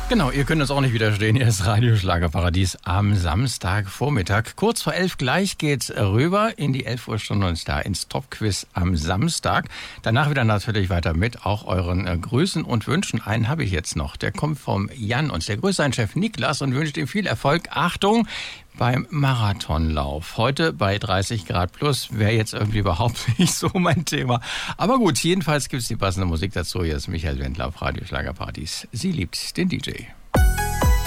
Genau, ihr könnt uns auch nicht widerstehen. Hier ist Radioschlagerparadies am Samstagvormittag. Kurz vor 11 gleich geht's rüber in die 11 Uhr Stunde und da ins Top-Quiz am Samstag. Danach wieder natürlich weiter mit auch euren Grüßen und Wünschen. Einen habe ich jetzt noch. Der kommt vom Jan und der grüßt seinen Chef Niklas und wünscht ihm viel Erfolg. Achtung! Beim Marathonlauf. Heute bei 30 Grad plus wäre jetzt irgendwie überhaupt nicht so mein Thema. Aber gut, jedenfalls gibt es die passende Musik dazu. Hier ist Michael Wendler auf Radio Schlagerparadies. Sie liebt den DJ.